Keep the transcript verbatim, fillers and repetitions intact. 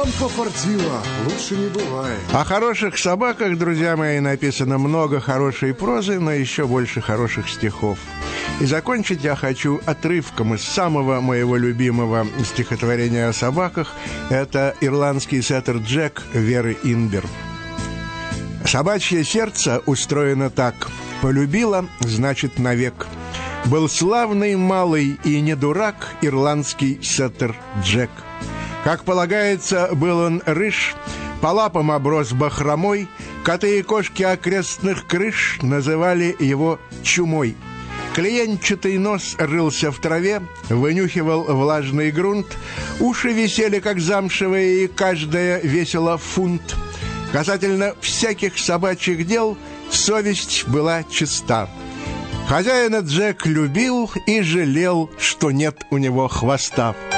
Нам пофартило, лучше не бывает. О хороших собаках, друзья мои, написано много хорошей прозы, но еще больше хороших стихов. И закончить я хочу отрывком из самого моего любимого стихотворения о собаках. Это ирландский сеттер Джек Веры Инбер. Собачье сердце устроено так: полюбила, значит, навек. Был славный малый и не дурак ирландский сеттер Джек. Как полагается, был он рыж, по лапам оброс бахромой, коты и кошки окрестных крыш называли его чумой. Клеенчатый нос рылся в траве, вынюхивал влажный грунт, уши висели, как замшевые, и каждая весила фунт. Касательно всяких собачьих дел совесть была чиста. Хозяина Джек любил и жалел, что нет у него хвоста.